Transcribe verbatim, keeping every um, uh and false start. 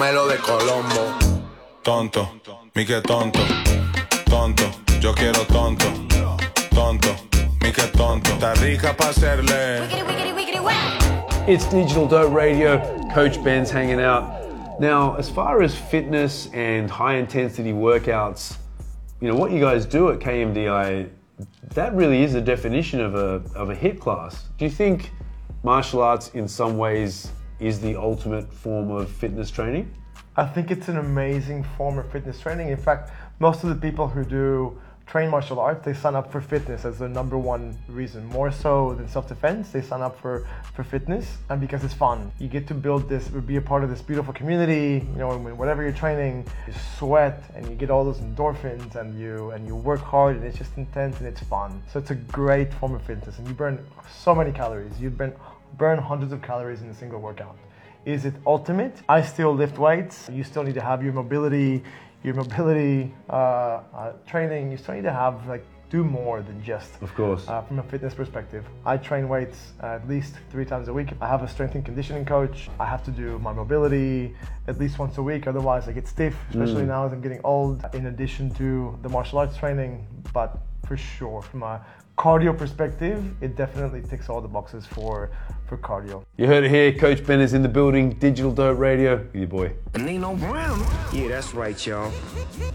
Melo de Colombo. Tonto, mi que tonto, tonto, yo quiero tonto, tonto, mi que tonto. Está rica pa' hacerle. It's Digital Dope Radio. Coach Ben's hanging out. Now, as far as fitness and high intensity workouts, you know, what you guys do at K M D I, that really is the definition of a, of a HIIT class. Do you think martial arts in some ways is the ultimate form of fitness training? I think it's an amazing form of fitness training. In fact, most of the people who do train martial arts, they sign up for fitness as their number one reason. More so than self-defense, they sign up for, for fitness, and because it's fun. You get to build this, be a part of this beautiful community. You know, when whatever you're training, you sweat and you get all those endorphins, and you and you work hard, and it's just intense and it's fun. So it's a great form of fitness, and you burn so many calories. You burn burn hundreds of calories in a single workout. Is it ultimate? I still lift weights. You still need to have your mobility, your mobility uh, uh, training. You still need to have like do more than just. Of course. Uh, from a fitness perspective, I train weights uh, at least three times a week. I have a strength and conditioning coach. I have to do my mobility at least once a week. Otherwise, I get stiff, especially mm. now as I'm getting old. In addition to the martial arts training, but for sure, from a cardio perspective, it definitely ticks all the boxes for for cardio. You heard it here. Coach Ben is in the building. Digital Dope Radio with your boy. Nino Brown. Yeah, that's right, y'all.